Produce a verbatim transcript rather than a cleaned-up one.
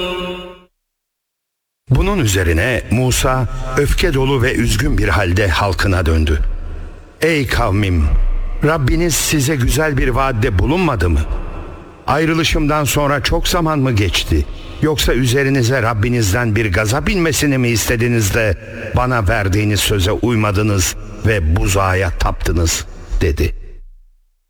Bunun üzerine Musa öfke dolu ve üzgün bir halde halkına döndü. Ey kavmim! Rabbiniz size güzel bir vaatte bulunmadı mı? Ayrılışımdan sonra çok zaman mı geçti? Yoksa üzerinize Rabbinizden bir gazap inmesini mi istediniz de bana verdiğiniz söze uymadınız ve buzağa taptınız dedi.